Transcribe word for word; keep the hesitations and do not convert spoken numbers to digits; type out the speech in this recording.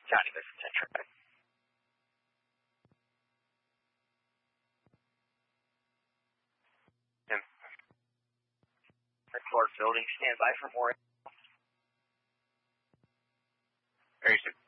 Johnny Mission ten traffic. Record building, stand by for more. Very soon.